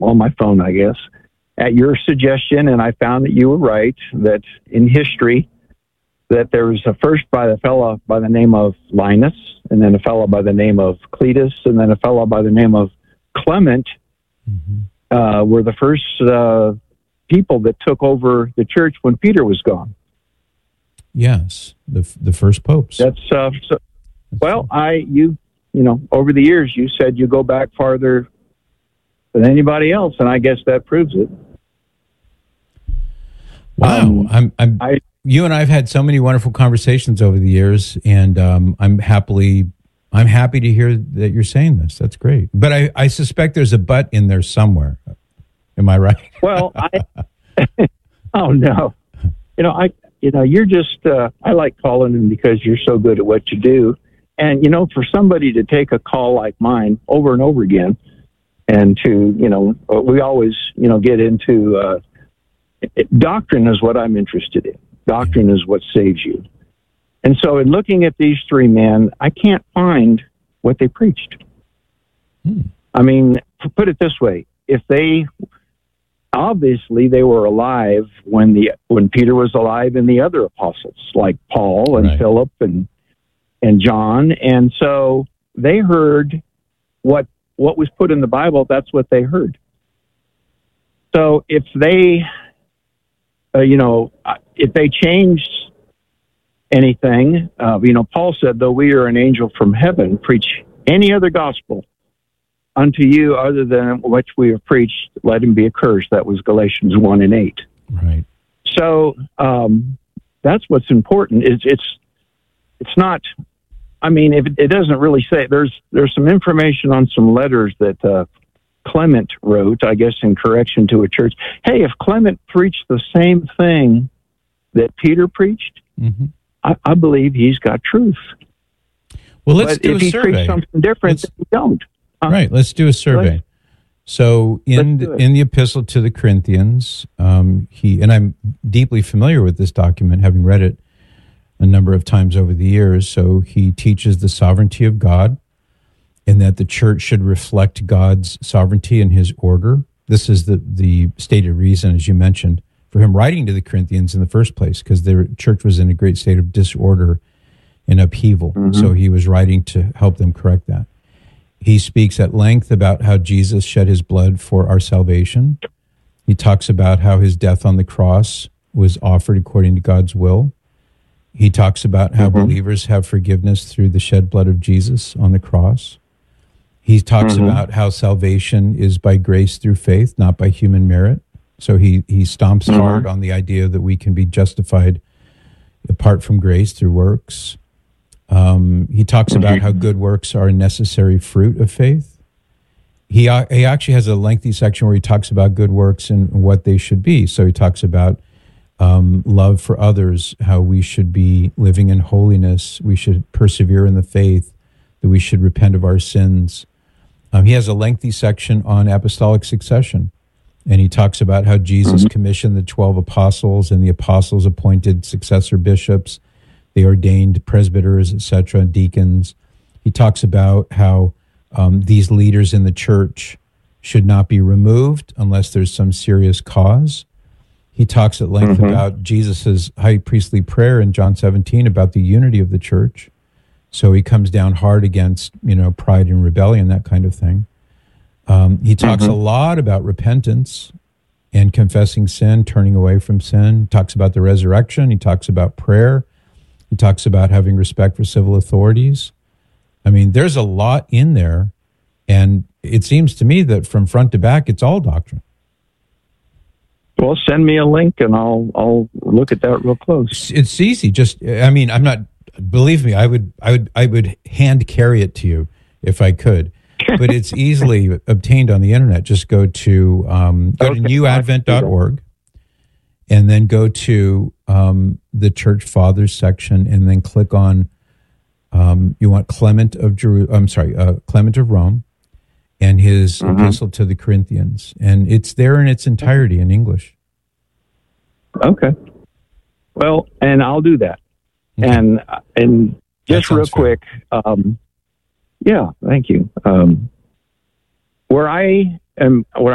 on my phone, I guess, at your suggestion, and I found that you were right, that in history, that there was a first by a fellow by the name of Linus, and then a fellow by the name of Cletus, and then a fellow by the name of Clement, were the first people that took over the church when Peter was gone. Yes, the first popes. That's well, you know, over the years, you said you go back farther than anybody else, and I guess that proves it. Wow, you and I've had so many wonderful conversations over the years, and I'm happy to hear that you're saying this. That's great. But I suspect there's a but in there somewhere. Am I right? Well, oh no, you're just. I like calling him because you're so good at what you do, and for somebody to take a call like mine over and over again, and to we always get into doctrine is what I'm interested in. Doctrine is what saves you. And so in looking at these three men, I can't find what they preached. I mean, put it this way, if they were alive when Peter was alive and the other apostles, like Paul and Philip and John. And so they heard what was put in the Bible, that's what they heard. So if they if they changed anything, Paul said, though we are an angel from heaven, preach any other gospel unto you other than which we have preached, let him be accursed. That was Galatians 1:8. Right. So that's what's important. It's not. I mean, if it doesn't really say. There's some information on some letters that Clement wrote, I guess, in correction to a church. Hey, if Clement preached the same thing that Peter preached, I believe he's got truth. Well, let's do a survey. If he preached something different, then we don't. Right, let's do a survey. So in the epistle to the Corinthians, and I'm deeply familiar with this document, having read it a number of times over the years, so he teaches the sovereignty of God, and that the church should reflect God's sovereignty and his order. This is the stated reason, as you mentioned, for him writing to the Corinthians in the first place, because the church was in a great state of disorder and upheaval. So he was writing to help them correct that. He speaks at length about how Jesus shed his blood for our salvation. He talks about how his death on the cross was offered according to God's will. He talks about how believers have forgiveness through the shed blood of Jesus on the cross. He talks about how salvation is by grace through faith, not by human merit. So he stomps hard on the idea that we can be justified apart from grace through works. He talks about how good works are a necessary fruit of faith. He actually has a lengthy section where he talks about good works and what they should be. So he talks about love for others, how we should be living in holiness, we should persevere in the faith, that we should repent of our sins. He has a lengthy section on apostolic succession, and he talks about how Jesus commissioned the 12 apostles, and the apostles appointed successor bishops. They ordained presbyters, etc., deacons. He talks about how these leaders in the church should not be removed unless there's some serious cause. He talks at length about Jesus' high priestly prayer in John 17 about the unity of the church. So he comes down hard against, pride and rebellion, that kind of thing. He talks a lot about repentance and confessing sin, turning away from sin. He talks about the resurrection. He talks about prayer. He talks about having respect for civil authorities. I mean, there's a lot in there, and it seems to me that from front to back, it's all doctrine. Well, send me a link, and I'll look at that real close. It's easy. I'm not. Believe me, I would hand carry it to you if I could, but it's easily obtained on the internet. Just go to newadvent.org, and then go to the Church Fathers section, and then click on you want Clement of Rome, and his epistle to the Corinthians, and it's there in its entirety in English. Okay. Well, and I'll do that. Okay. And just real quick, thank you. Where